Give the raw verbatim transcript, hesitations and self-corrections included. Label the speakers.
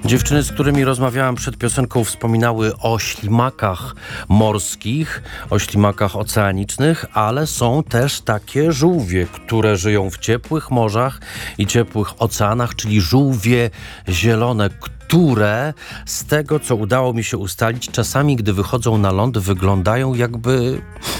Speaker 1: Dziewczyny, z którymi rozmawiałam przed piosenką, wspominały o ślimakach morskich, o ślimakach oceanicznych, ale są też takie żółwie, które żyją w ciepłych morzach i ciepłych oceanach, czyli żółwie zielone, które z tego, co udało mi się ustalić, czasami, gdy wychodzą na ląd, wyglądają jakby